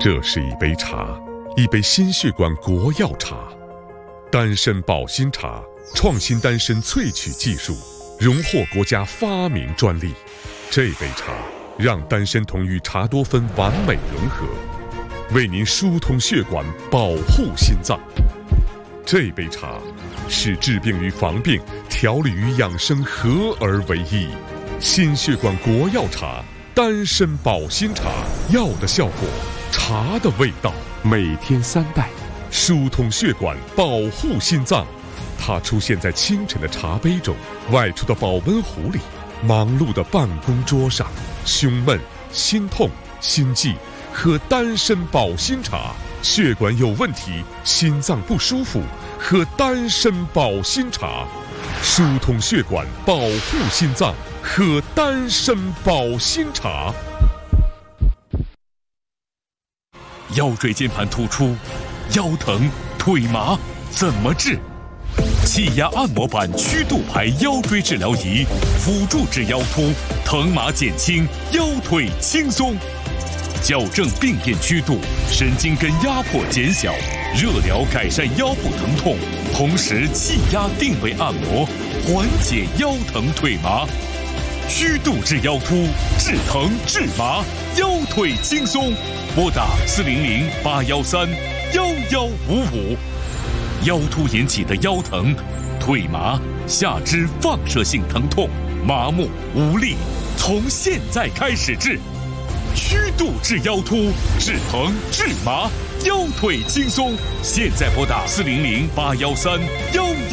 这是一杯茶，一杯心血管国药茶，丹参保心茶，创新丹参萃取技术，荣获国家发明专利。这杯茶让丹参酮与茶多酚完美融合，为您疏通血管，保护心脏。这杯茶是治病与防病、调理与养生合而为一。心血管国药茶，丹参保心茶，药的效果，茶的味道。每天3袋，疏通血管，保护心脏。它出现在清晨的茶杯中，外出的保温壶里，忙碌的办公桌上。胸闷、心痛、心悸，喝丹参保心茶；血管有问题，心脏不舒服，喝丹参保心茶。疏通血管，保护心脏，喝丹参保心茶。 腰椎间盘突出、腰疼、腿麻怎么治？气压按摩板曲度牌腰椎治疗仪，辅助治腰突，疼麻减轻，腰腿轻松，矫正病变曲度，神经根压迫减小，热疗改善腰部疼痛，同时气压定位按摩，缓解腰疼腿麻。曲度治腰突，治疼治麻，腰腿轻松。拨打400-813-1155。腰突引起的腰疼、腿麻、下肢放射性疼痛、麻木无力，从现在开始治。曲度治腰突，治疼治麻，腰腿轻松。现在拨打400-813-1155。